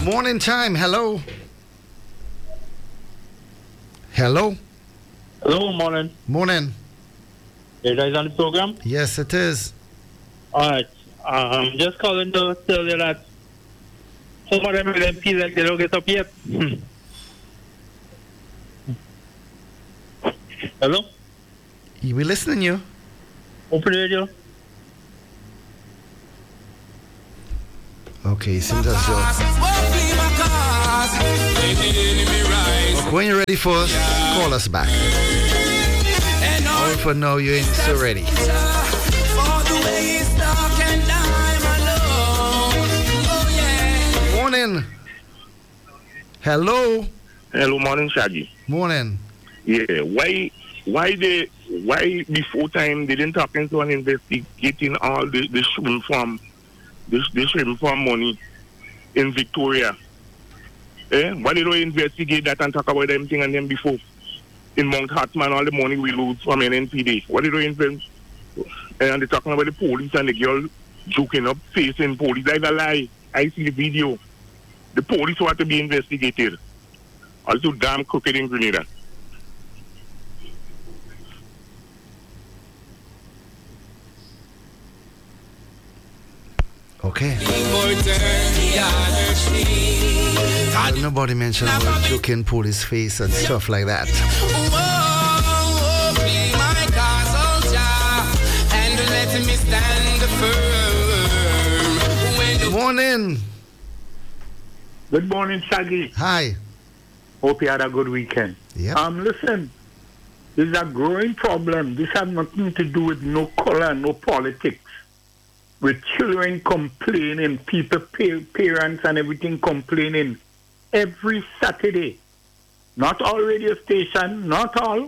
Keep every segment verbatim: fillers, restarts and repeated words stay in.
Morning time. Hello. Hello. Hello, morning. Morning. You guys on the program? Yes, it is. All right. I'm just calling to tell you that some of them M Ps like they don't get up yet. Hello? We listening you. Open the radio. Okay, seems as though. When you're ready for us, call us back. All for now, you ain't so ready. Morning. Hello. Hello, morning, Shaggy. Morning. Yeah, why, why they, why before time they didn't talk into and investigating all the the shrimp farm, the, the shrimp farm money in Victoria? Eh? Why they don't investigate that and talk about them thing and them before? In Mount Hartman, all the money we lose from N N P D. Why they don't invest? And they're talking about the police and the girl joking up, facing police. That's a lie. I see the video. The police want to be investigated. Also, damn crooked in Grenada. Okay. Nobody mentioned about joking police face and stuff like that. Morning. Good morning, Shaggy. Hi. Hope you had a good weekend. Yep. Um, listen, there's a growing problem. This has nothing to do with no color, no politics. With children complaining, people, pa- parents and everything complaining every Saturday. Not all radio station, not all.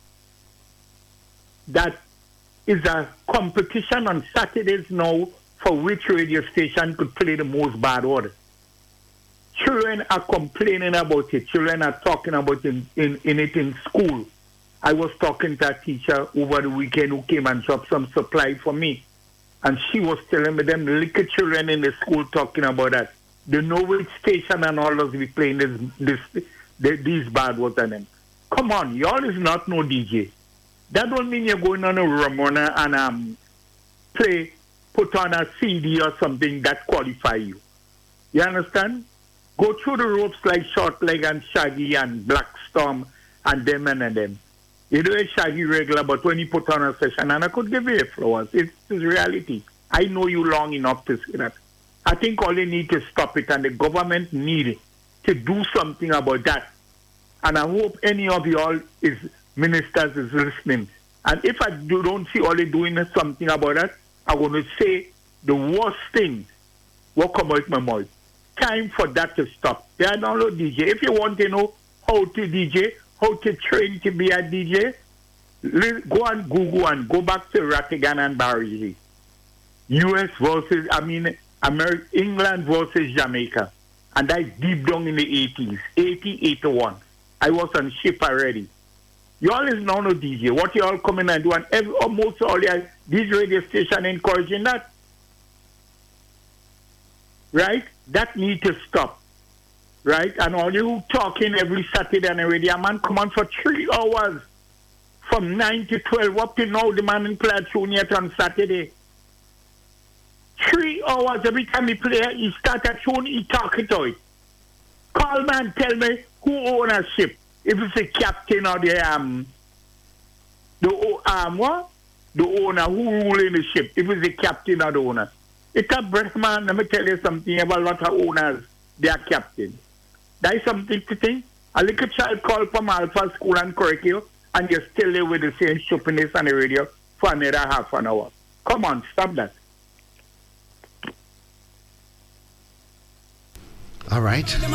That is a competition on Saturdays now for which radio station could play the most bad order. Children are complaining about it. Children are talking about it in, in, in it in school. I was talking to a teacher over the weekend who came and dropped some supply for me. And she was telling me them little children in the school talking about that. They know which station and all of be playing this, this, this, these bad words and them. Come on, y'all is not no D J. That don't mean you're going on a Ramona and um, play, put on a C D or something that qualify you. You understand? Go through the ropes like Shortleg and Shaggy and Black Storm and them and, and them. You do a Shaggy regular, but when you put on a session, and I could give you flowers, it's, it's reality. I know you long enough to say that. I think all they need to stop it, and the government need to do something about that. And I hope any of you all is ministers is listening. And if I do, don't see all they doing something about that, I'm going to say the worst thing will come out my mouth. Time for that to stop. They are not no D J. If you want to know how to D J, how to train to be a D J, go on Google and go back to Rattigan and Barry. U S versus, I mean, America, England versus Jamaica. And that's deep down in the eighties, eighty, eighty-one. I was on ship already. You all is now no D J. What you all coming and do, and every, almost all the, these radio station encouraging that. Right? That need to stop. Right? And all you talking every Saturday on the radio, man, come on for three hours. From nine to twelve up to now, the man in play tune yet on Saturday. Three hours every time he play, he start a tune, he talk it out. Call man, tell me who own a ship. If it's the captain or the um the um what? The owner who ruling the ship. If it's the captain or the owner. It's a breath, man. Let me tell you something about a lot of owners. They are captain. That is something to think. A little child called from Alpha School and correct you, and you're still there with the same stupidness on the radio for another half an hour. Come on, stop that. All right.